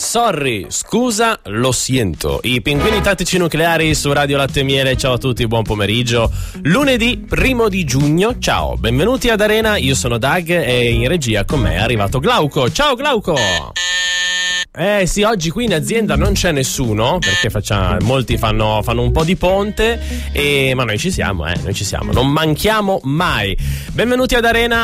Sorry, scusa, lo siento. I pinguini tattici nucleari su Radio Latte e Miele. Ciao a tutti, buon pomeriggio. Lunedì 1 di giugno. Ciao, benvenuti ad Arena. Io sono Doug e in regia con me è arrivato Glauco. Ciao Glauco. Sì, oggi qui in azienda non c'è nessuno perché molti fanno un po' di ponte, ma noi ci siamo, non manchiamo mai. Benvenuti ad Arena.